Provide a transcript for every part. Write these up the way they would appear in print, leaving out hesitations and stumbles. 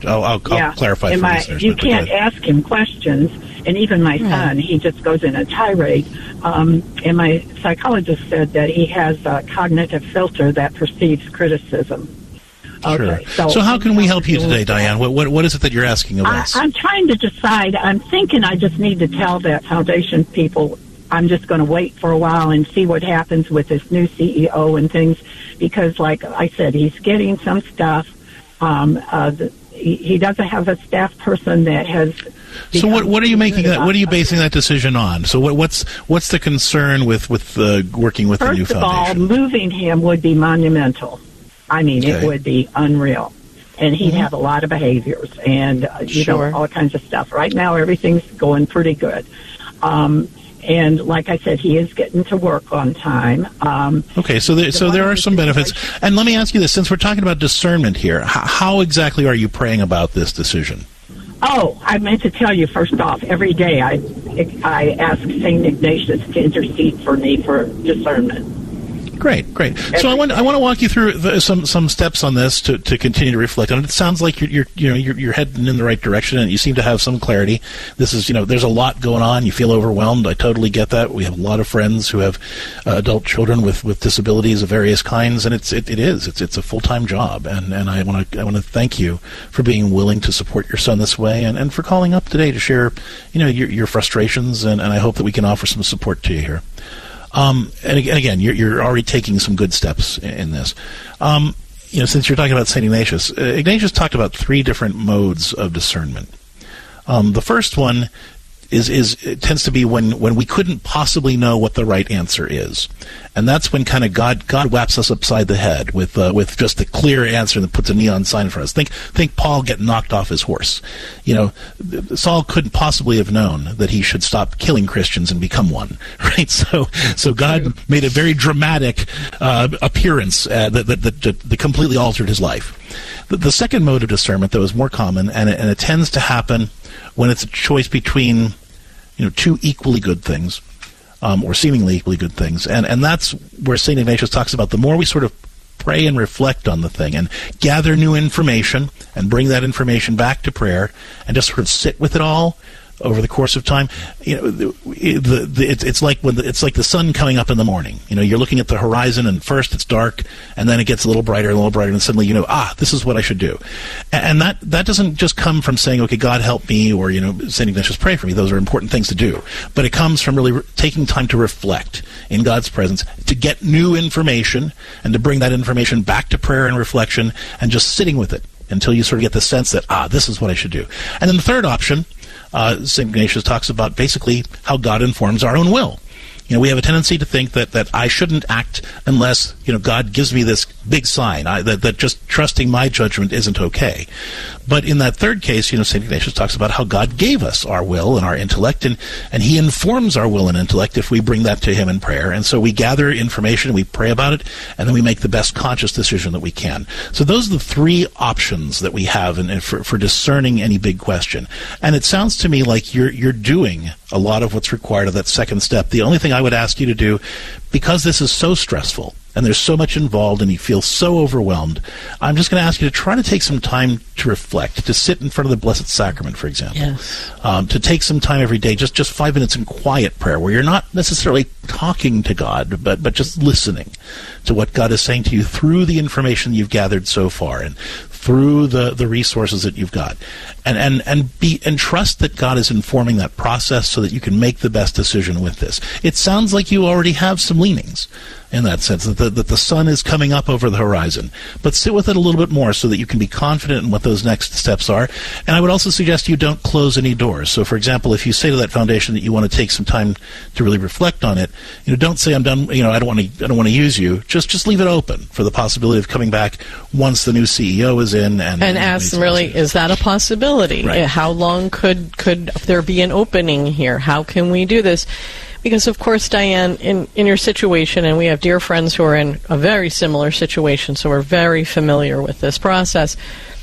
I'll clarify for listeners. You can't ask him questions, and even my son, he just goes in a tirade. And my psychologist said that he has a cognitive filter that perceives criticism. Okay, sure. So how can we help you today, Diane? What is it that you're asking of us? I'm trying to decide. I'm thinking I just need to tell that foundation people I'm just going to wait for a while and see what happens with this new CEO and things, because, like I said, he's getting some stuff. He doesn't have a staff person that has. So what are you making that? What are you basing that decision on? So what's the concern with working with the new foundation? First of all, moving him would be monumental. I mean, it would be unreal. And he'd have a lot of behaviors and, all kinds of stuff. Right now, everything's going pretty good. And like I said, he is getting to work on time. Okay, so there are some benefits. And let me ask you this, since we're talking about discernment here, how exactly are you praying about this decision? Oh, I meant to tell you, first off, every day I ask St. Ignatius to intercede for me for discernment. Great. So I want to walk you through some steps on this to continue to reflect on it. It sounds like you're heading in the right direction, and you seem to have some clarity. This is, there's a lot going on. You feel overwhelmed. I totally get that. We have a lot of friends who have adult children with disabilities of various kinds, and it's a full-time job. And I want to thank you for being willing to support your son this way, and for calling up today to share your frustrations, and I hope that we can offer some support to you here. And again, you're already taking some good steps in this. Since you're talking about St. Ignatius, Ignatius talked about 3 different modes of discernment. The first one it tends to be when we couldn't possibly know what the right answer is, and that's when kind of God whaps us upside the head with just a clear answer that puts a neon sign for us. Think Paul getting knocked off his horse. Saul couldn't possibly have known that he should stop killing Christians and become one, right? So God made a very dramatic appearance that completely altered his life. The second mode of discernment, though, is more common, and it tends to happen when it's a choice between 2 equally good things, or seemingly equally good things, and that's where St. Ignatius talks about the more we sort of pray and reflect on the thing and gather new information and bring that information back to prayer and just sort of sit with it all over the course of time. It's like the sun coming up in the morning. You're looking at the horizon, and first it's dark, and then it gets a little brighter, and suddenly this is what I should do. And that doesn't just come from saying, okay, God help me, or St. Ignatius, pray for me. Those are important things to do, but it comes from really taking time to reflect in God's presence, to get new information, and to bring that information back to prayer and reflection, and just sitting with it until you sort of get the sense that this is what I should do. And then the third option, St. Ignatius talks about basically how God informs our own will. We have a tendency to think that I shouldn't act unless, God gives me this big sign, that just trusting my judgment isn't okay. But in that third case, St. Ignatius talks about how God gave us our will and our intellect, and he informs our will and intellect if we bring that to him in prayer. And so we gather information, we pray about it, and then we make the best conscious decision that we can. So those are the 3 options that we have for discerning any big question. And it sounds to me like you're doing a lot of what's required of that second step. The only thing I would ask you to do, because this is so stressful and there's so much involved and you feel so overwhelmed, I'm just going to ask you to try to take some time to reflect, to sit in front of the Blessed Sacrament, for example. Yes. To take some time every day, just 5 minutes in quiet prayer where you're not necessarily talking to God, but just listening to what God is saying to you through the information you've gathered so far and through the resources that you've got. And trust that God is informing that process so that you can make the best decision with this. It sounds like you already have some leanings in that sense, that the sun is coming up over the horizon. But sit with it a little bit more so that you can be confident in what those next steps are. And I would also suggest you don't close any doors. So, for example, if you say to that foundation that you want to take some time to really reflect on it, don't say, I'm done, I don't want to use you. Just leave it open for the possibility of coming back once the new CEO is in. And ask them, really, is that a possibility? Right. How long could there be an opening here? How can we do this? Because, of course, Diane, in your situation, and we have dear friends who are in a very similar situation, so we're very familiar with this process,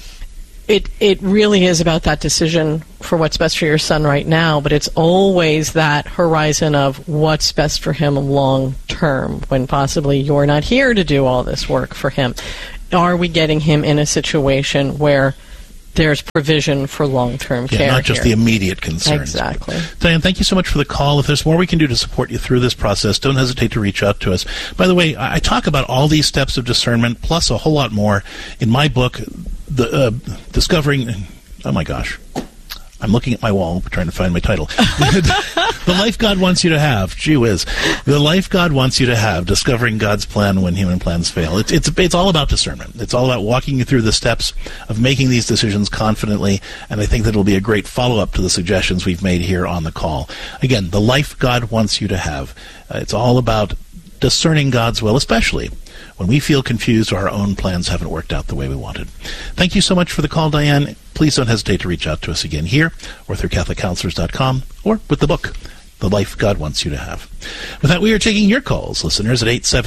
it really is about that decision for what's best for your son right now, but it's always that horizon of what's best for him long term, when possibly you're not here to do all this work for him. Are we getting him in a situation where there's provision for long-term care. Not just here. the immediate concerns. Exactly. Diane, thank you so much for the call. If there's more we can do to support you through this process, don't hesitate to reach out to us. By the way, I talk about all these steps of discernment, plus a whole lot more, in my book, Discovering... Oh, my gosh. I'm looking at my wall, trying to find my title. The Life God Wants You to Have. Gee whiz. The Life God Wants You to Have, Discovering God's Plan When Human Plans Fail. It's all about discernment. It's all about walking you through the steps of making these decisions confidently, and I think that it'll be a great follow-up to the suggestions we've made here on the call. Again, The Life God Wants You to Have. It's all about discerning God's will, especially when we feel confused or our own plans haven't worked out the way we wanted. Thank you so much for the call, Diane. Please don't hesitate to reach out to us again here or through CatholicCounselors.com or with the book, The Life God Wants You to Have. With that, we are taking your calls, listeners, at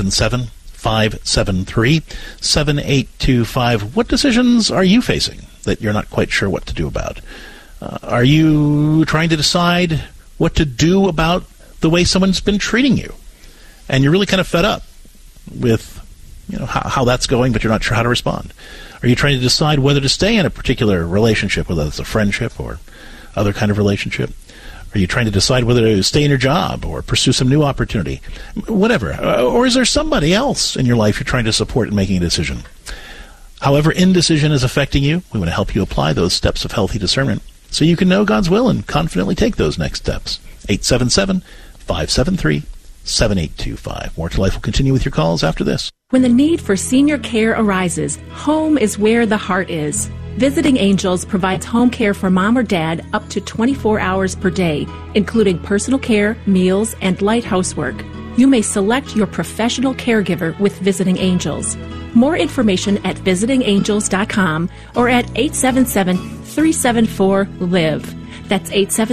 877-573-7825. What decisions are you facing that you're not quite sure what to do about? Are you trying to decide what to do about the way someone's been treating you? And you're really kind of fed up with how that's going, but you're not sure how to respond. Are you trying to decide whether to stay in a particular relationship, whether it's a friendship or other kind of relationship? Are you trying to decide whether to stay in your job or pursue some new opportunity? Whatever. Or is there somebody else in your life you're trying to support in making a decision? However indecision is affecting you, we want to help you apply those steps of healthy discernment so you can know God's will and confidently take those next steps. 877-573-7825. More to Life will continue with your calls after this. When the need for senior care arises, home is where the heart is. Visiting Angels provides home care for mom or dad up to 24 hours per day, including personal care, meals, and light housework. You may select your professional caregiver with Visiting Angels. More information at visitingangels.com or at 877-374-LIVE. That's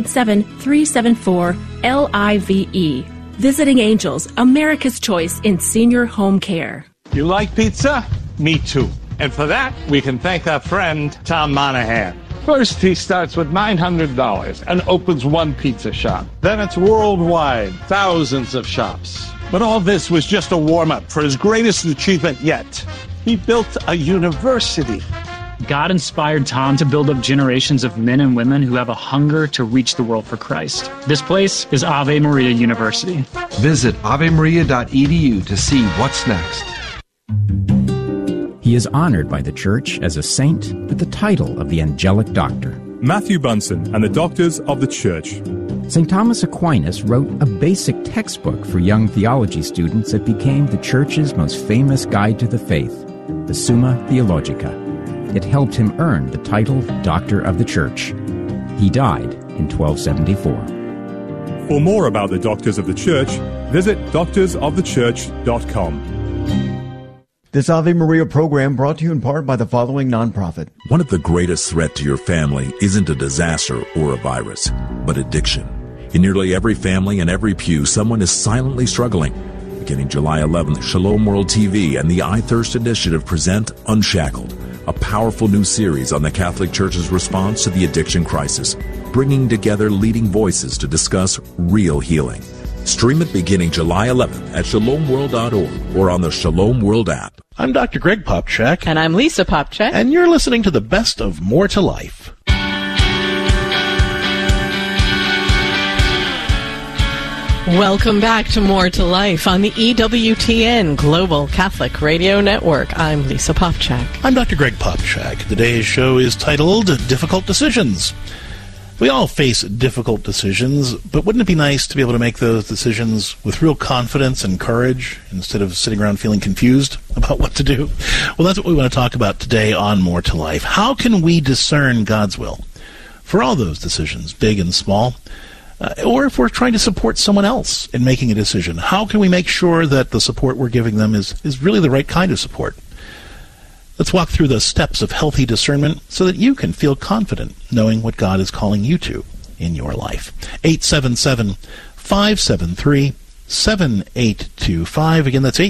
877-374-LIVE. Visiting Angels, America's choice in senior home care. You like pizza? Me too. And for that, we can thank our friend, Tom Monahan. First, he starts with $900 and opens one pizza shop. Then it's worldwide, thousands of shops. But all this was just a warm-up for his greatest achievement yet. He built a university. God inspired Tom to build up generations of men and women who have a hunger to reach the world for Christ. This place is Ave Maria University. Visit avemaria.edu to see what's next. He is honored by the Church as a saint with the title of the Angelic Doctor. Matthew Bunson and the Doctors of the Church. St. Thomas Aquinas wrote a basic textbook for young theology students that became the Church's most famous guide to the faith, the Summa Theologica. It helped him earn the title Doctor of the Church. He died in 1274. For more about the Doctors of the Church, visit doctorsofthechurch.com. This Ave Maria program brought to you in part by the following nonprofit. One of the greatest threats to your family isn't a disaster or a virus, but addiction. In nearly every family and every pew, someone is silently struggling. Beginning July 11th, Shalom World TV and the iThirst Initiative present Unshackled, a powerful new series on the Catholic Church's response to the addiction crisis, bringing together leading voices to discuss real healing. Stream it beginning July 11th at shalomworld.org or on the Shalom World app. I'm Dr. Greg Popchak. And I'm Lisa Popchak. And you're listening to the best of More to Life. Welcome back to More to Life on the EWTN Global Catholic Radio Network. I'm Lisa Popchak. I'm Dr. Greg Popchak. Today's show is titled Difficult Decisions. We all face difficult decisions, but wouldn't it be nice to be able to make those decisions with real confidence and courage instead of sitting around feeling confused about what to do? Well, that's what we want to talk about today on More to Life. How can we discern God's will for all those decisions, big and small? Or if we're trying to support someone else in making a decision, how can we make sure that the support we're giving them is really the right kind of support? Let's walk through the steps of healthy discernment so that you can feel confident knowing what God is calling you to in your life. 877-573-7825. Again, that's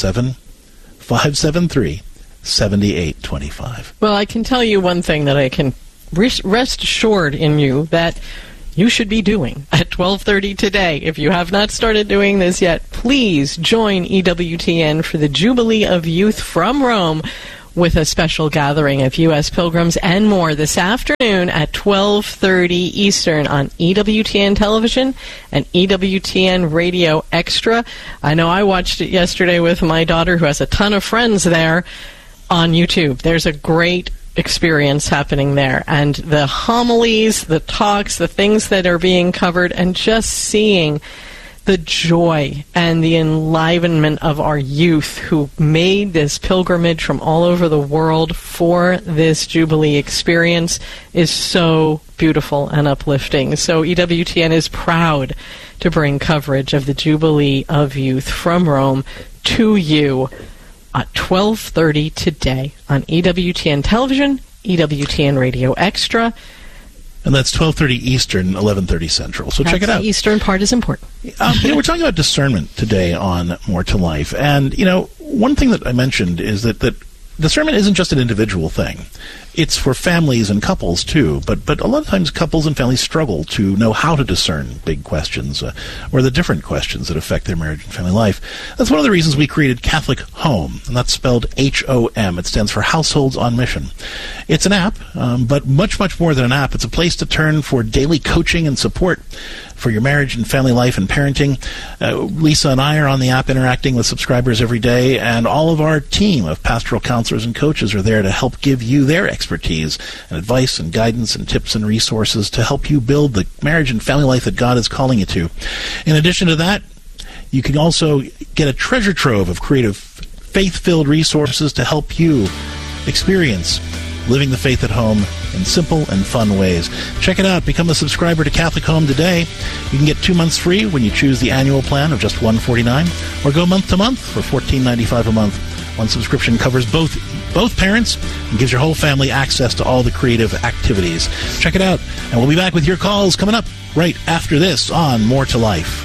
877-573-7825. Well, I can tell you one thing that I can rest assured in you that you should be doing at 12:30 today. If you have not started doing this yet, please join EWTN for the Jubilee of Youth from Rome, with a special gathering of U.S. pilgrims and more this afternoon at 12:30 Eastern on EWTN Television and EWTN Radio Extra. I know I watched it yesterday with my daughter, who has a ton of friends there, on YouTube. There's a great experience happening there, and the homilies, the talks, the things that are being covered, and just seeing the joy and the enlivenment of our youth who made this pilgrimage from all over the world for this Jubilee experience is so beautiful and uplifting. So EWTN is proud to bring coverage of the Jubilee of Youth from Rome to you at 12:30 today on EWTN Television, EWTN Radio Extra. And that's 12:30 Eastern, 11:30 Central. So check it out. The Eastern part is important. We're talking about discernment today on More to Life. And, one thing that I mentioned is that discernment isn't just an individual thing. It's for families and couples, too. But a lot of times couples and families struggle to know how to discern big questions or the different questions that affect their marriage and family life. That's one of the reasons we created Catholic Home, and that's spelled HOM. It stands for Households on Mission. It's an app, but much, much more than an app. It's a place to turn for daily coaching and support for your marriage and family life and parenting. Lisa and I are on the app interacting with subscribers every day, and all of our team of pastoral counselors and coaches are there to help give you their expertise and advice and guidance and tips and resources to help you build the marriage and family life that God is calling you to. In addition to that, you can also get a treasure trove of creative, faith-filled resources to help you experience living the faith at home in simple and fun ways. Check it out. Become a subscriber to Catholic Home today. You can get 2 months free when you choose the annual plan of just $149, or go month to month for $14.95 a month. One subscription covers both parents and gives your whole family access to all the creative activities. Check it out, and we'll be back with your calls coming up right after this on More to Life.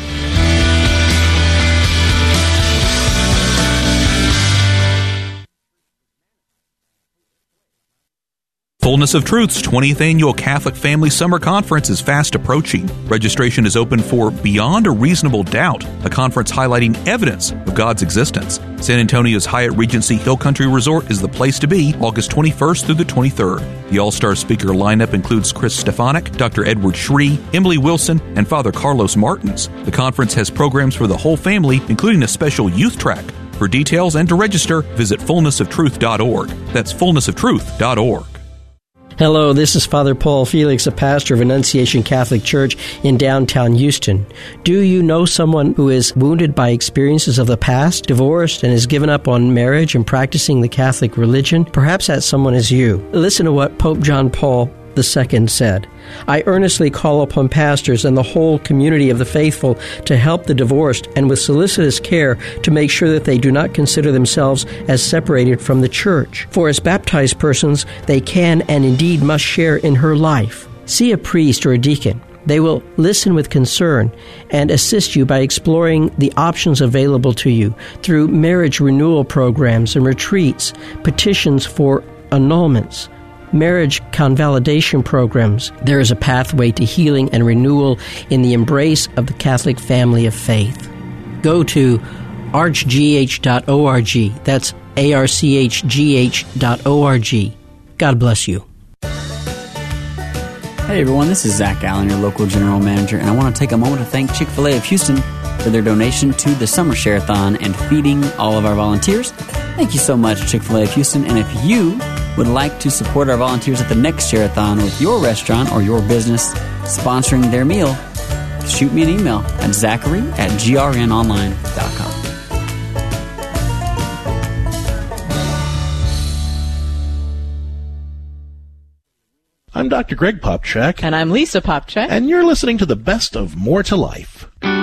Fullness of Truth's 20th Annual Catholic Family Summer Conference is fast approaching. Registration is open for Beyond a Reasonable Doubt, a conference highlighting evidence of God's existence. San Antonio's Hyatt Regency Hill Country Resort is the place to be August 21st through the 23rd. The all-star speaker lineup includes Chris Stefanik, Dr. Edward Shree, Emily Wilson, and Father Carlos Martins. The conference has programs for the whole family, including a special youth track. For details and to register, visit fullnessoftruth.org. That's fullnessoftruth.org. Hello, this is Father Paul Felix, a pastor of Annunciation Catholic Church in downtown Houston. Do you know someone who is wounded by experiences of the past, divorced, and has given up on marriage and practicing the Catholic religion? Perhaps that someone is you. Listen to what Pope John Paul II said. I earnestly call upon pastors and the whole community of the faithful to help the divorced and with solicitous care to make sure that they do not consider themselves as separated from the Church. For as baptized persons, they can and indeed must share in her life. See a priest or a deacon. They will listen with concern and assist you by exploring the options available to you through marriage renewal programs and retreats, petitions for annulments, marriage convalidation programs. There is a pathway to healing and renewal in the embrace of the Catholic family of faith. Go to archgh.org. That's archgh.org. God bless you. Hey everyone, this is Zach Allen, your local general manager, and I want to take a moment to thank Chick-fil-A of Houston for their donation to the Summer Share-a-thon and feeding all of our volunteers. Thank you so much, Chick-fil-A of Houston, and if you would like to support our volunteers at the next Share-a-thon with your restaurant or your business sponsoring their meal, shoot me an email at zachary@grnonline.com. I'm Dr. Greg Popcak. And I'm Lisa Popcak. And you're listening to the best of More to Life.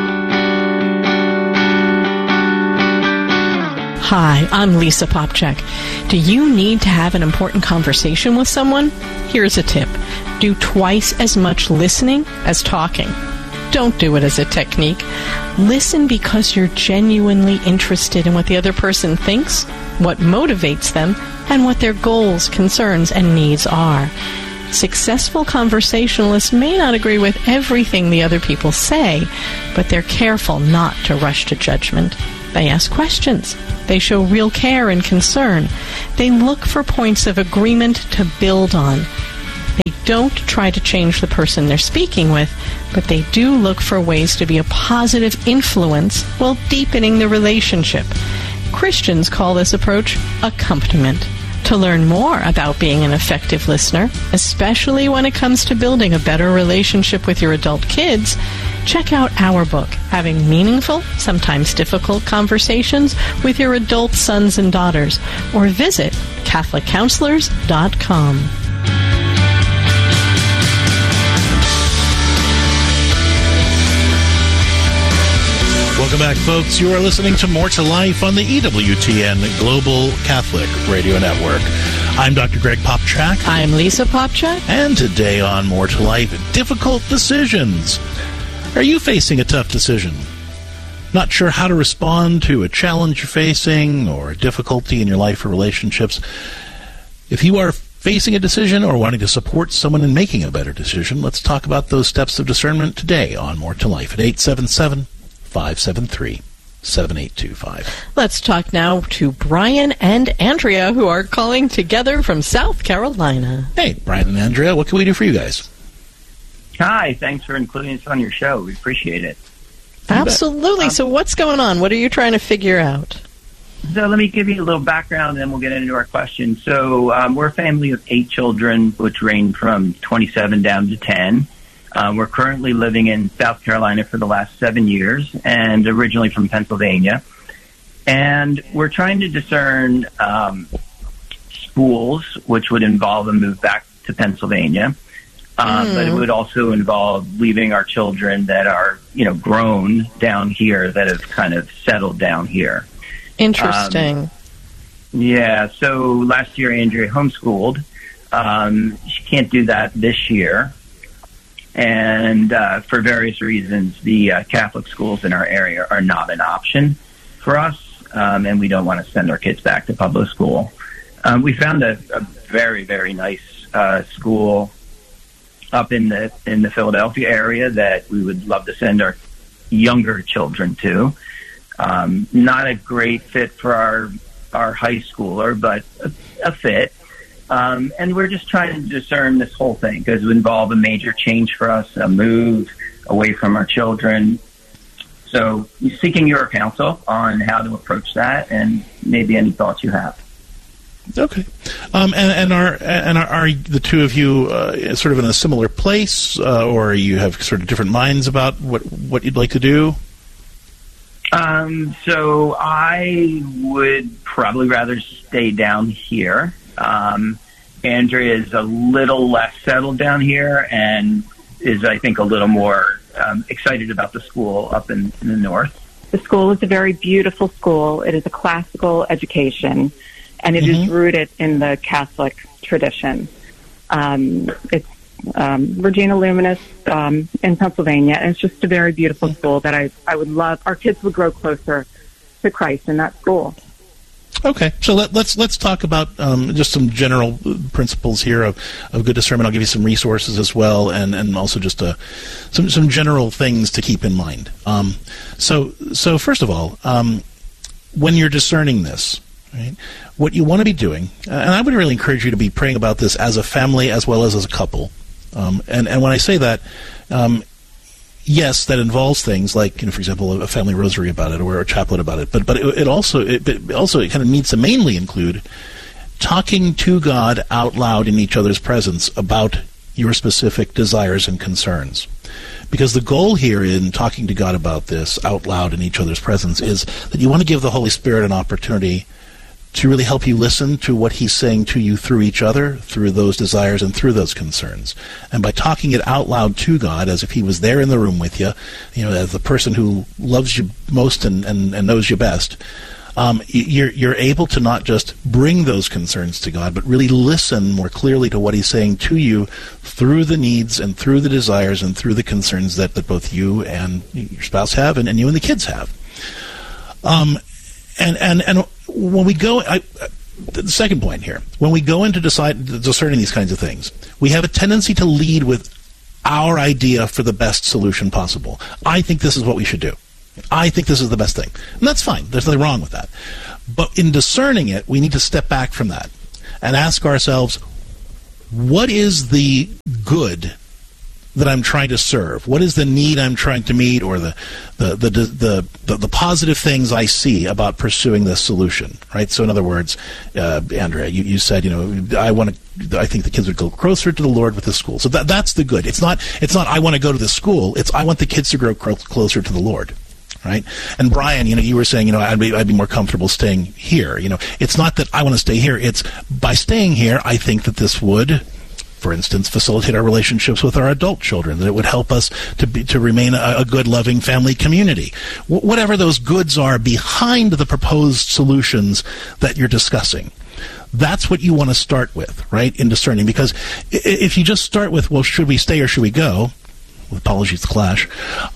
Hi, I'm Lisa Popcak. Do you need to have an important conversation with someone? Here's a tip. Do twice as much listening as talking. Don't do it as a technique. Listen because you're genuinely interested in what the other person thinks, what motivates them, and what their goals, concerns, and needs are. Successful conversationalists may not agree with everything the other people say, but they're careful not to rush to judgment. They ask questions. They show real care and concern. They look for points of agreement to build on. They don't try to change the person they're speaking with, but they do look for ways to be a positive influence while deepening the relationship. Christians call this approach accompaniment. To learn more about being an effective listener, especially when it comes to building a better relationship with your adult kids, check out our book, Having Meaningful, Sometimes Difficult Conversations with Your Adult Sons and Daughters, or visit CatholicCounselors.com. Welcome back, folks. You are listening to More to Life on the EWTN Global Catholic Radio Network. I'm Dr. Greg Popchak. I'm Lisa Popchak. And today on More to Life, difficult decisions. Are you facing a tough decision? Not sure how to respond to a challenge you're facing or a difficulty in your life or relationships? If you are facing a decision or wanting to support someone in making a better decision, let's talk about those steps of discernment today on More to Life at 877-573-7825. Let's talk now to Brian and Andrea, who are calling together from South Carolina. Hey, Brian and Andrea, what can we do for you guys? Hi, thanks for including us on your show. We appreciate it. Absolutely. So what's going on? What are you trying to figure out? So let me give you a little background, and then we'll get into our questions. So we're a family of 8 children, which range from 27 down to 10. We're currently living in South Carolina for the last 7 years, and originally from Pennsylvania. And we're trying to discern schools, which would involve a move back to Pennsylvania. But it would also involve leaving our children that are, grown down here, that have kind of settled down here. Interesting. So last year Andrea homeschooled. She can't do that this year. And for various reasons, the Catholic schools in our area are not an option for us, and we don't want to send our kids back to public school. We found a very, very nice school up in the Philadelphia area that we would love to send our younger children to. Not a great fit for our high schooler, but a fit. And we're just trying to discern this whole thing because it would involve a major change for us, a move away from our children. So seeking your counsel on how to approach that and maybe any thoughts you have. Okay. And are the two of you sort of in a similar place, or you have sort of different minds about what you'd like to do? So I would probably rather stay down here. Andrea is a little less settled down here and is, I think, a little more excited about the school up in the north. The school is a very beautiful school. It is a classical education, and it is rooted in the Catholic tradition. It's Regina Luminis in Pennsylvania, and it's just a very beautiful school that I would love. Our kids would grow closer to Christ in that school. Okay, so let's talk about just some general principles here of good discernment. I'll give you some resources as well, and also just some general things to keep in mind. So first of all, when you're discerning this, right, what you want to be doing, and I would really encourage you to be praying about this as a family as well as a couple. And when I say that, yes, that involves things like, for example, a family rosary about it or a chaplet about it. But it also kind of needs to mainly include talking to God out loud in each other's presence about your specific desires and concerns. Because the goal here in talking to God about this out loud in each other's presence is that you want to give the Holy Spirit an opportunity to really help you listen to what he's saying to you through each other, through those desires and through those concerns. And by talking it out loud to God as if he was there in the room with you, as the person who loves you most and knows you best, you're able to not just bring those concerns to God, but really listen more clearly to what he's saying to you through the needs and through the desires and through the concerns that both you and your spouse have and you and the kids have. And when we go, the second point here, when we go into discerning these kinds of things, we have a tendency to lead with our idea for the best solution possible. I think this is what we should do. I think this is the best thing. And that's fine. There's nothing wrong with that. But in discerning it, we need to step back from that and ask ourselves, what is the good that I'm trying to serve? What is the need I'm trying to meet, or the positive things I see about pursuing this solution, right? So in other words, Andrea, you said, I think the kids would go closer to the Lord with this school. So that's the good. It's not I want to go to this school. It's I want the kids to grow closer to the Lord. Right? And Brian, you were saying, I'd be more comfortable staying here. It's not that I want to stay here. It's by staying here, I think that this would, for instance, facilitate our relationships with our adult children, that it would help us to remain a good, loving family community. Whatever those goods are behind the proposed solutions that you're discussing. That's what you want to start with, right, in discerning. Because if you just start with, well, should we stay or should we go? Apologies, clash.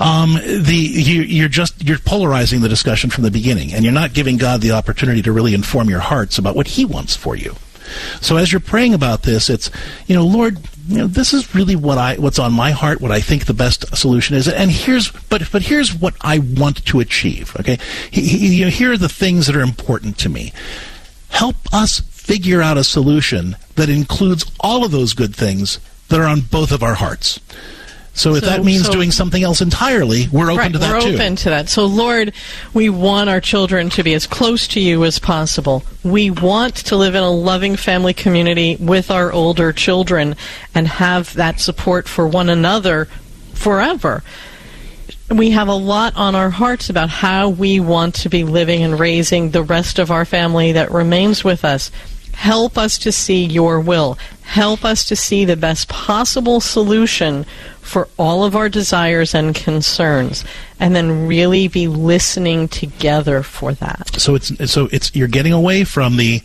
You're polarizing the discussion from the beginning, and you're not giving God the opportunity to really inform your hearts about what He wants for you. So as you're praying about this, it's, Lord, this is really what's on my heart, what I think the best solution is, and here's what I want to achieve. Okay, here are the things that are important to me. Help us figure out a solution that includes all of those good things that are on both of our hearts. So if that means doing something else entirely, we're open to that too. We're open to that. So, Lord, we want our children to be as close to you as possible. We want to live in a loving family community with our older children and have that support for one another forever. We have a lot on our hearts about how we want to be living and raising the rest of our family that remains with us. Help us to see your will. Help us to see the best possible solution for all of our desires and concerns, and then really be listening together for that. So it's you're getting away from the,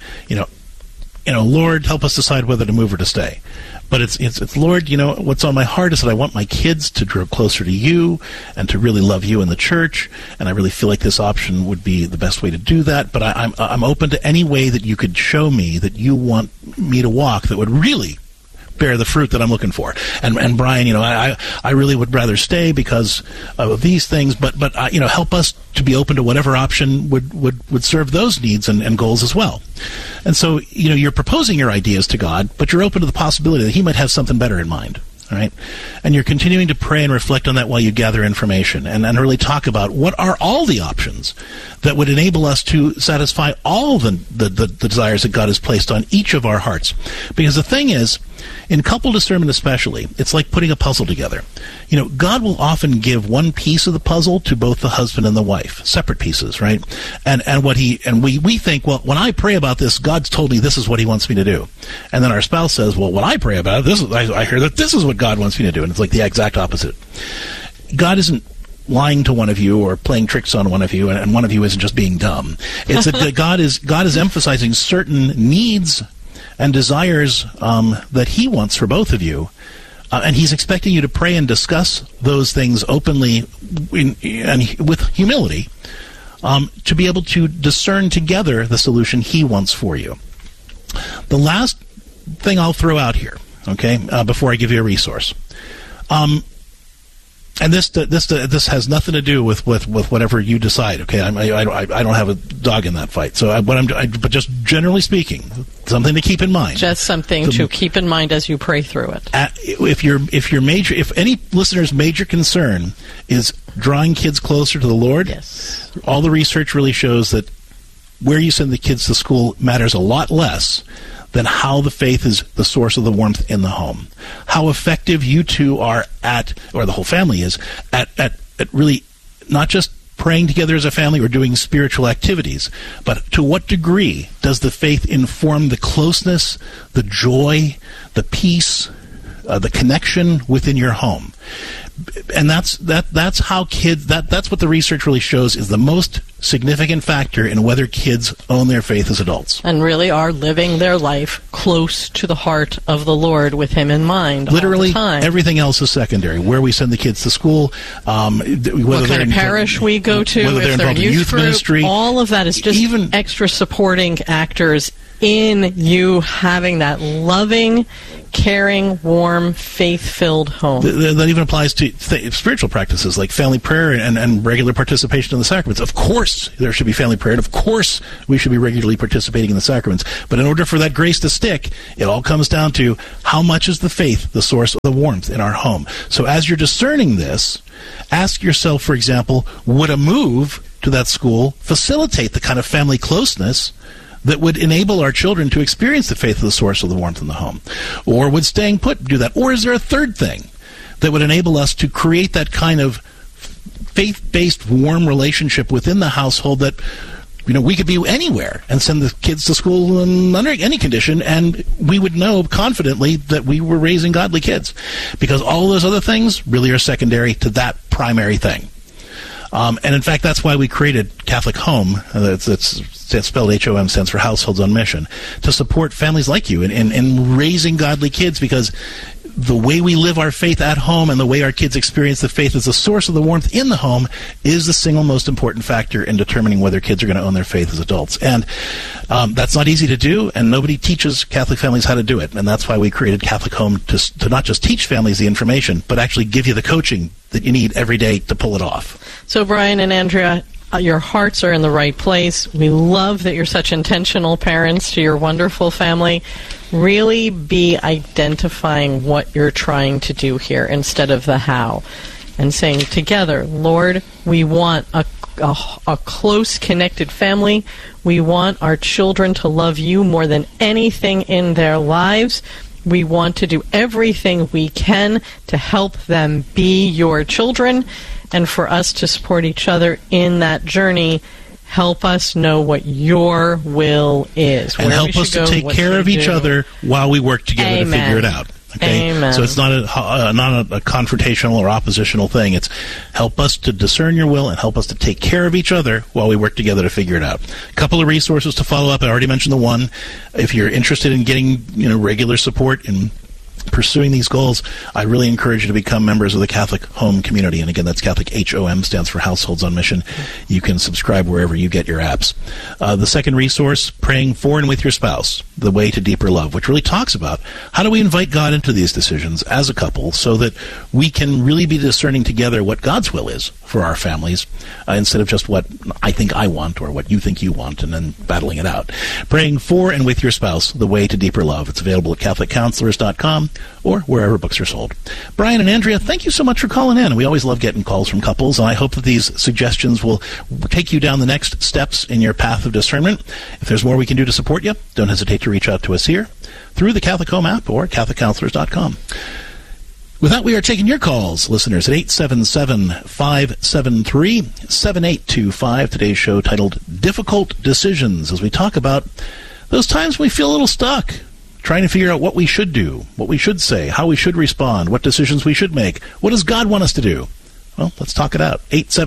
Lord, help us decide whether to move or to stay. But it's Lord, what's on my heart is that I want my kids to grow closer to you and to really love you in the church, and I really feel like this option would be the best way to do that. But I'm open to any way that you could show me that you want me to walk that would really bear the fruit that I'm looking for. And Brian, I really would rather stay because of these things, but help us to be open to whatever option would serve those needs and goals as well. And so, you're proposing your ideas to God, but you're open to the possibility that He might have something better in mind. All right? And you're continuing to pray and reflect on that while you gather information and really talk about what are all the options that would enable us to satisfy all the desires that God has placed on each of our hearts. Because the thing is, in couple discernment especially, it's like putting a puzzle together. God will often give one piece of the puzzle to both the husband and the wife, separate pieces, right? And we think, well, when I pray about this, God's told me this is what He wants me to do. And then our spouse says, well, when I pray about it, I hear that this is what God wants me to do. And it's like the exact opposite. God isn't lying to one of you or playing tricks on one of you, and one of you isn't just being dumb. It's that God is emphasizing certain needs and desires that He wants for both of you, and He's expecting you to pray and discuss those things openly and with humility to be able to discern together the solution He wants for you. The last thing I'll throw out here, okay, before I give you a resource, and this has nothing to do with whatever you decide. Okay, I don't have a dog in that fight. So, but just generally speaking, something to keep in mind. Just something to keep in mind as you pray through it. If any listener's major concern is drawing kids closer to the Lord, yes, all the research really shows that where you send the kids to school matters a lot less than how the faith is the source of the warmth in the home. How effective you two are or the whole family is, at really not just praying together as a family or doing spiritual activities, but to what degree does the faith inform the closeness, the joy, the peace, the connection within your home? And that's how kids, that's what the research really shows is the most significant factor in whether kids own their faith as adults. And really are living their life close to the heart of the Lord with Him in mind. Literally, all the time. Everything else is secondary. Where we send the kids to school, what kind of parish we go to, whether they're involved in youth group, ministry. All of that is just extra supporting actors in you having that loving, caring, warm, faith-filled home. That even applies to spiritual practices like family prayer and regular participation in the sacraments. Of course, there should be family prayer, and of course, we should be regularly participating in the sacraments. But in order for that grace to stick, it all comes down to how much is the faith the source of the warmth in our home. So as you're discerning this, ask yourself, for example, would a move to that school facilitate the kind of family closeness that would enable our children to experience the faith of the source of the warmth in the home? Or would staying put do that? Or is there a third thing that would enable us to create that kind of faith-based warm relationship within the household that, we could be anywhere and send the kids to school under any condition, and we would know confidently that we were raising godly kids? Because all those other things really are secondary to that primary thing. And in fact, that's why we created Catholic Home. It's spelled HOM, stands for Households on Mission, to support families like you in raising godly kids, because the way we live our faith at home and the way our kids experience the faith as the source of the warmth in the home is the single most important factor in determining whether kids are going to own their faith as adults. And that's not easy to do, and nobody teaches Catholic families how to do it. And that's why we created Catholic Home, to not just teach families the information, but actually give you the coaching that you need every day to pull it off. So Brian and Andrea, your hearts are in the right place. We love that you're such intentional parents to your wonderful family. Really be identifying what you're trying to do here instead of the how, and saying together, Lord, we want a close, connected family. We want our children to love you more than anything in their lives. We want to do everything we can to help them be your children, and for us to support each other in that journey. Help us know what your will is. And help us to take care of each other while we work together to figure it out. Okay? Amen. So it's not a confrontational or oppositional thing. It's help us to discern your will and help us to take care of each other while we work together to figure it out. A couple of resources to follow up. I already mentioned the one. If you're interested in getting regular support in pursuing these goals, I really encourage you to become members of the Catholic Home community. And again, that's Catholic HOM, stands for Households on Mission. You can subscribe wherever you get your apps. The second resource, Praying for and with Your Spouse, The Way to Deeper Love, which really talks about how do we invite God into these decisions as a couple so that we can really be discerning together what God's will is for our families, instead of just what I think I want or what you think you want and then battling it out. Praying for and with Your Spouse, The Way to Deeper Love. It's available at CatholicCounselors.com or wherever books are sold. Brian and Andrea, thank you so much for calling in. We always love getting calls from couples, and I hope that these suggestions will take you down the next steps in your path of discernment. If there's more we can do to support you, don't hesitate to reach out to us here through the Catholic Home app or CatholicCounselors.com. With that, we are taking your calls, listeners, at 877-573-7825. Today's show titled Difficult Decisions, as we talk about those times when we feel a little stuck, trying to figure out what we should do, what we should say, how we should respond, what decisions we should make. What does God want us to do? Well, let's talk it out.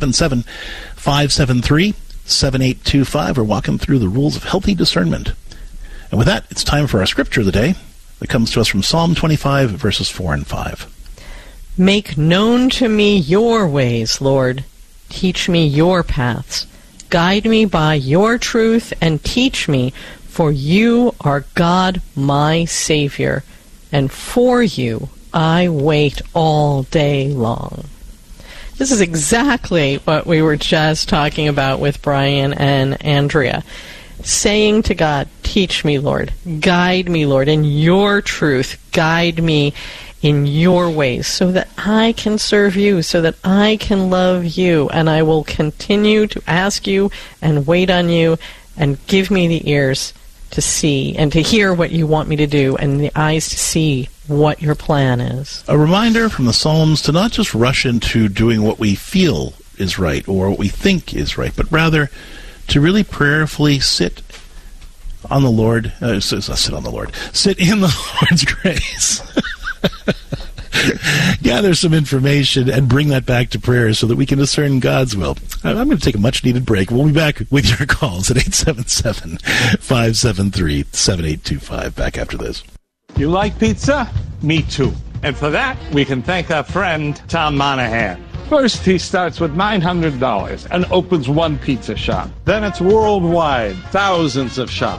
877-573-7825. We're walking through the rules of healthy discernment. And with that, it's time for our scripture of the day that comes to us from Psalm 25, verses 4 and 5. Make known to me your ways, Lord. Teach me your paths. Guide me by your truth and teach me, for you are God, my Savior, and for you I wait all day long. This is exactly what we were just talking about with Brian and Andrea. Saying to God, teach me, Lord. Guide me, Lord, in your truth. Guide me in your ways so that I can serve you, so that I can love you. And I will continue to ask you and wait on you, and give me the ears to see and to hear what you want me to do, and the eyes to see what your plan is. A reminder from the Psalms to not just rush into doing what we feel is right or what we think is right, but rather to really prayerfully sit on the Lord, sit in the Lord's grace. Gather some information and bring that back to prayer so that we can discern God's will. I'm going to take a much-needed break. We'll be back with your calls at 877-573-7825. Back after this. You like pizza? Me too. And for that, we can thank our friend Tom Monahan. First, he starts with $900 and opens one pizza shop. Then it's worldwide, thousands of shops.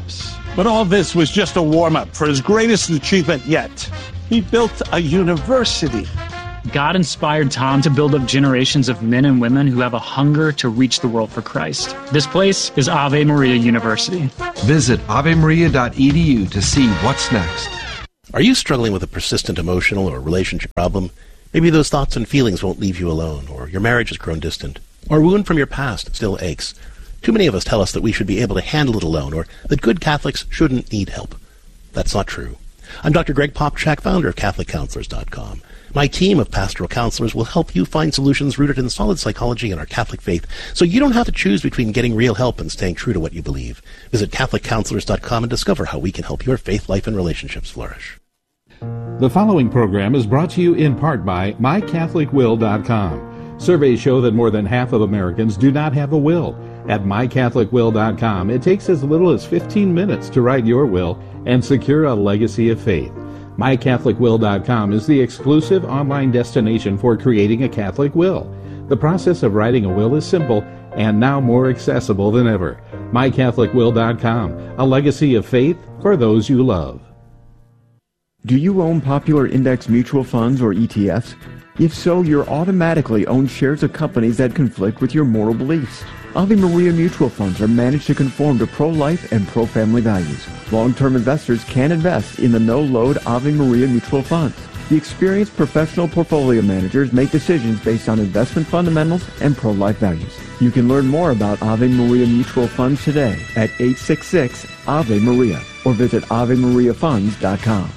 But all this was just a warm-up for his greatest achievement yet. He built a university. God inspired Tom to build up generations of men and women who have a hunger to reach the world for Christ. This place is Ave Maria University. Visit avemaria.edu to see what's next. Are you struggling with a persistent emotional or relationship problem? Maybe those thoughts and feelings won't leave you alone, or your marriage has grown distant, or a wound from your past still aches. Too many of us tell us that we should be able to handle it alone, or that good Catholics shouldn't need help. That's not true. I'm Dr. Greg Popchak, founder of CatholicCounselors.com. My team of pastoral counselors will help you find solutions rooted in solid psychology and our Catholic faith, so you don't have to choose between getting real help and staying true to what you believe. Visit CatholicCounselors.com and discover how we can help your faith, life, and relationships flourish. The following program is brought to you in part by MyCatholicWill.com. Surveys show that more than half of Americans do not have a will. At MyCatholicWill.com, it takes as little as 15 minutes to write your will and secure a legacy of faith. MyCatholicWill.com is the exclusive online destination for creating a Catholic will. The process of writing a will is simple and now more accessible than ever. MyCatholicWill.com, a legacy of faith for those you love. Do you own popular index mutual funds or ETFs? If so, you're automatically own shares of companies that conflict with your moral beliefs. Ave Maria mutual funds are managed to conform to pro-life and pro-family values. Long-term investors can invest in the no-load Ave Maria mutual funds. The experienced professional portfolio managers make decisions based on investment fundamentals and pro-life values. You can learn more about Ave Maria mutual funds today at 866-AVE-MARIA or visit AveMariaFunds.com.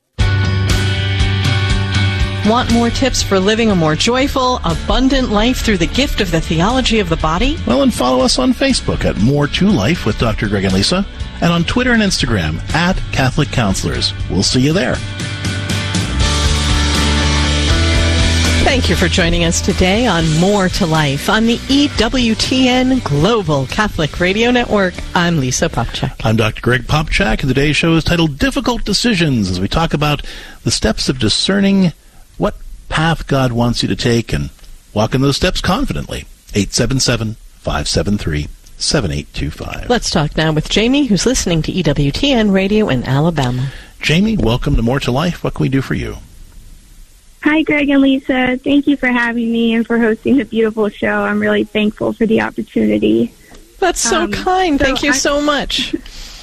Want more tips for living a more joyful, abundant life through the gift of the theology of the body? Well, and follow us on Facebook at More to Life with Dr. Greg and Lisa, and on Twitter and Instagram at Catholic Counselors. We'll see you there. Thank you for joining us today on More to Life on the EWTN Global Catholic Radio Network. I'm Lisa Popchak. I'm Dr. Greg Popchak, and today's show is titled Difficult Decisions, as we talk about the steps of discerning what path God wants you to take and walk in those steps confidently. 877-573-7825. Let's talk now with Jamie, who's listening to EWTN Radio in Alabama. Jamie, welcome to More to Life. What can we do for you? Hi, Greg and Lisa. Thank you for having me and for hosting the beautiful show. I'm really thankful for the opportunity. That's so kind. Thank you so much.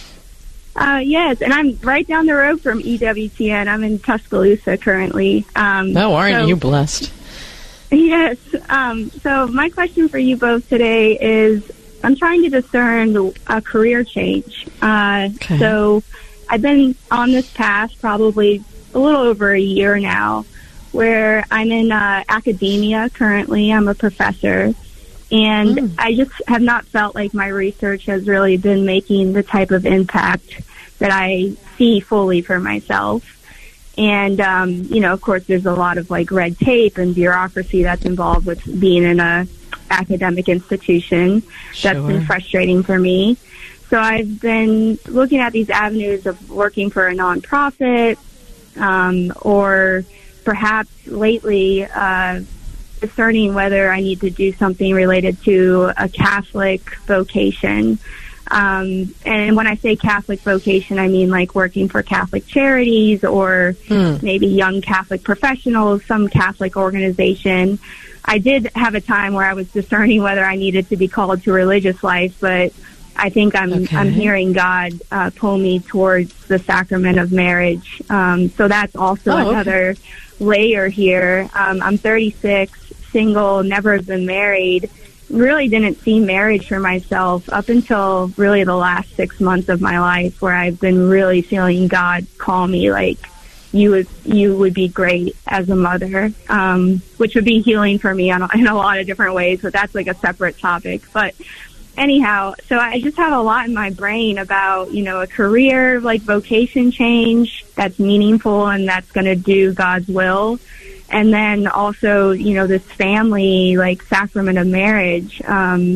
Yes, and I'm right down the road from EWTN. I'm in Tuscaloosa currently. Aren't you blessed? Yes. So my question for you both today is, I'm trying to discern a career change. Okay. So I've been on this path probably a little over a year now, where I'm in academia currently. I'm a professor. And I just have not felt like my research has really been making the type of impact that I see fully for myself. And, of course, there's a lot of, red tape and bureaucracy that's involved with being in a academic institution. That's been frustrating for me. So I've been looking at these avenues of working for a nonprofit, or perhaps lately discerning whether I need to do something related to a Catholic vocation. And when I say Catholic vocation, I mean working for Catholic charities or maybe young Catholic professionals, some Catholic organization. I did have a time where I was discerning whether I needed to be called to religious life, but I think I'm hearing God pull me towards the sacrament of marriage. So that's also another layer here. I'm 36, single, never been married. Really didn't see marriage for myself up until really the last 6 months of my life, where I've been really feeling God call me you would be great as a mother, which would be healing for me in a lot of different ways, but that's a separate topic. But anyhow, so I just have a lot in my brain about, a career, vocation change that's meaningful and that's going to do God's will. And then also, this family, sacrament of marriage. And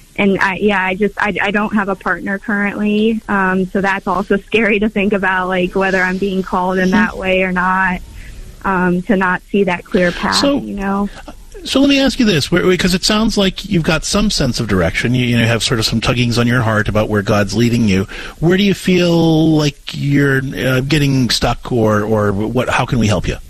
I don't have a partner currently. So that's also scary to think about, whether I'm being called in that way or not, to not see that clear path, So let me ask you this, because it sounds like you've got some sense of direction. You have sort of some tuggings on your heart about where God's leading you. Where do you feel like you're getting stuck, or what? How can we help you?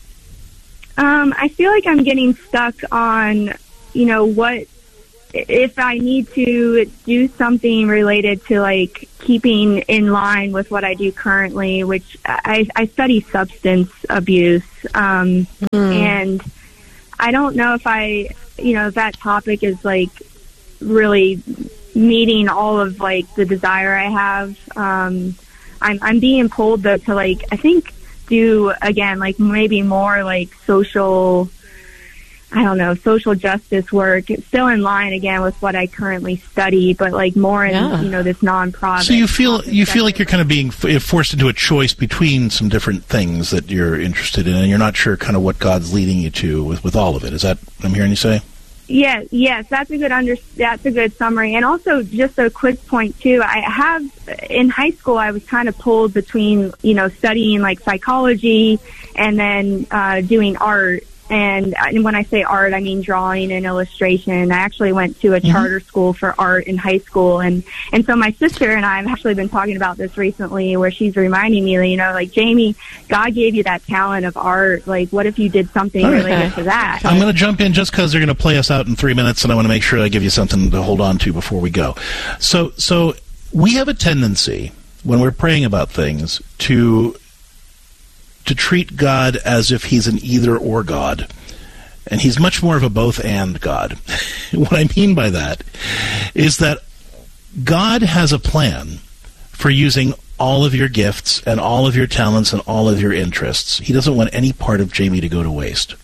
I feel like I'm getting stuck on, what if I need to do something related to like keeping in line with what I do currently, which I study substance abuse, and I don't know if that topic is like really meeting all of like the desire I have. I'm being pulled though to like, I think do again, like maybe more like social justice work. It's still in line again with what I currently study, but like more in, this nonprofit. So you feel like you're kind of being forced into a choice between some different things that you're interested in, and you're not sure kind of what God's leading you to with all of it. Is that what I'm hearing you say? Yes, that's a good summary. And also just a quick point too. In high school, I was kind of pulled between, studying like psychology and then doing art. And when I say art, I mean drawing and illustration. I actually went to a charter school for art in high school. And so my sister and I have actually been talking about this recently, where she's reminding me, like, Jamie, God gave you that talent of art. Like, what if you did something related to that? I'm going to jump in just because they're going to play us out in 3 minutes, and I want to make sure I give you something to hold on to before we go. So we have a tendency, when we're praying about things, to treat God as if he's an either-or God. And he's much more of a both-and God. What I mean by that is that God has a plan for using all of your gifts and all of your talents and all of your interests. He doesn't want any part of Jamie to go to waste.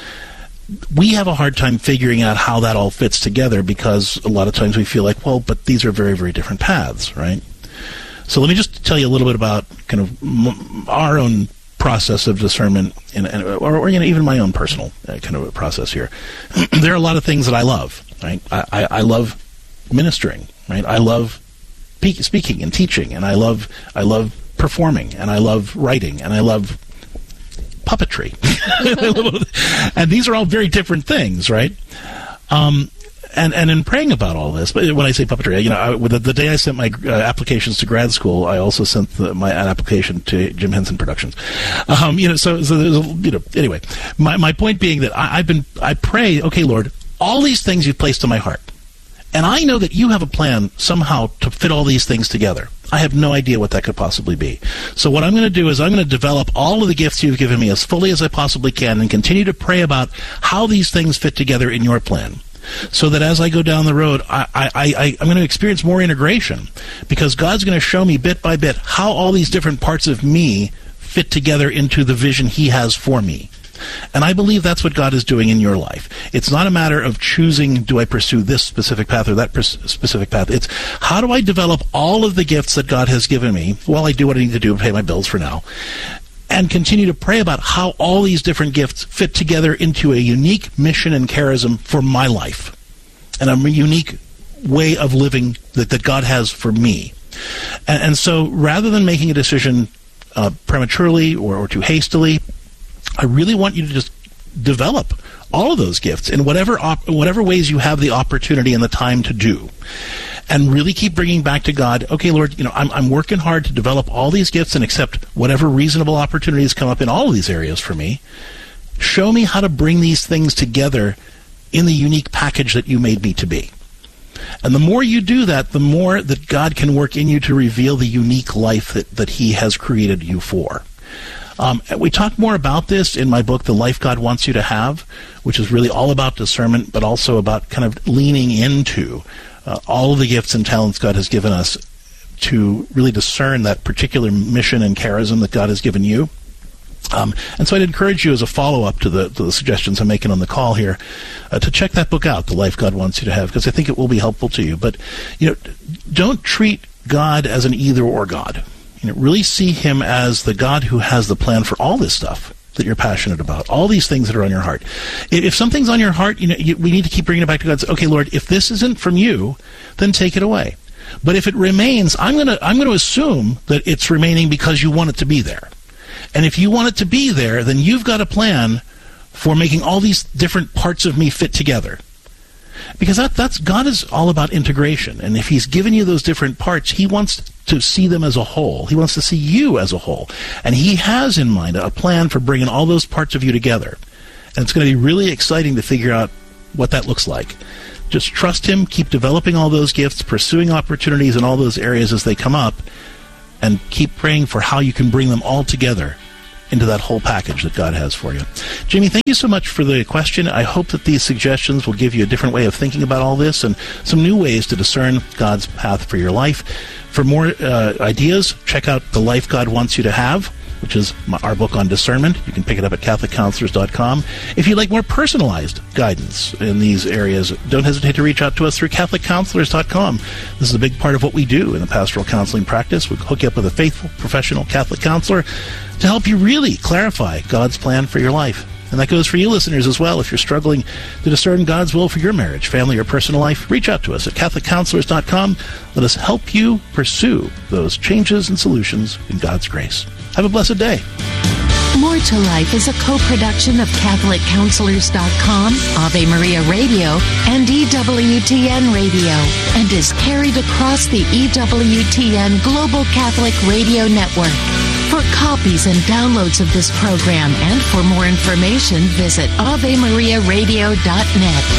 We have a hard time figuring out how that all fits together, because a lot of times we feel like, well, but these are very, very different paths, right? So let me just tell you a little bit about kind of our own process of discernment, or even my own personal kind of a process here. There are a lot of things that I love, right? I love ministering, right? I love speaking and teaching, and I love performing, and I love writing, and I love puppetry. And these are all very different things, right? And in praying about all this, but when I say puppetry, the day I sent my applications to grad school, I also sent an application to Jim Henson Productions. So there's anyway, my point being that I pray, okay, Lord, all these things you've placed in my heart, and I know that you have a plan somehow to fit all these things together. I have no idea what that could possibly be. So what I'm going to do is I'm going to develop all of the gifts you've given me as fully as I possibly can, and continue to pray about how these things fit together in your plan. So that as I go down the road, I'm going to experience more integration, because God's going to show me bit by bit how all these different parts of me fit together into the vision he has for me. And I believe that's what God is doing in your life. It's not a matter of choosing, do I pursue this specific path or that specific path. It's, how do I develop all of the gifts that God has given me while I do what I need to do to pay my bills for now, and continue to pray about how all these different gifts fit together into a unique mission and charism for my life, and a unique way of living that God has for me. And so rather than making a decision prematurely or too hastily, I really want you to just develop all of those gifts in whatever ways you have the opportunity and the time to do. And really keep bringing back to God, okay, Lord, I'm working hard to develop all these gifts and accept whatever reasonable opportunities come up in all of these areas for me. Show me how to bring these things together in the unique package that you made me to be. And the more you do that, the more that God can work in you to reveal the unique life that he has created you for. We talk more about this in my book, The Life God Wants You to Have, which is really all about discernment, but also about kind of leaning into all of the gifts and talents God has given us to really discern that particular mission and charism that God has given you. And so I'd encourage you, as a follow-up to the suggestions I'm making on the call here, to check that book out, The Life God Wants You to Have, because I think it will be helpful to you. But don't treat God as an either-or God. Really see him as the God who has the plan for all this stuff that you're passionate about, all these things that are on your heart. If something's on your heart, we need to keep bringing it back to God and say, okay, Lord, if this isn't from you, then take it away. But if it remains, I'm going to assume that it's remaining because you want it to be there. And if you want it to be there, then you've got a plan for making all these different parts of me fit together. Because that's God is all about integration. And if he's given you those different parts, he wants to see them as a whole. He wants to see you as a whole. And he has in mind a plan for bringing all those parts of you together. And it's going to be really exciting to figure out what that looks like. Just trust him, keep developing all those gifts, pursuing opportunities in all those areas as they come up, and keep praying for how you can bring them all together into that whole package that God has for you. Jamie, thank you so much for the question. I hope that these suggestions will give you a different way of thinking about all this and some new ways to discern God's path for your life. For more ideas, check out The Life God Wants You to Have, which is our book on discernment. You can pick it up at CatholicCounselors.com. If you'd like more personalized guidance in these areas, don't hesitate to reach out to us through CatholicCounselors.com. This is a big part of what we do in the pastoral counseling practice. We hook you up with a faithful, professional Catholic counselor to help you really clarify God's plan for your life. And that goes for you listeners as well. If you're struggling to discern God's will for your marriage, family, or personal life, reach out to us at CatholicCounselors.com. Let us help you pursue those changes and solutions in God's grace. Have a blessed day. More to Life is a co-production of CatholicCounselors.com, Ave Maria Radio, and EWTN Radio, and is carried across the EWTN Global Catholic Radio Network. For copies and downloads of this program and for more information, visit AveMariaRadio.net.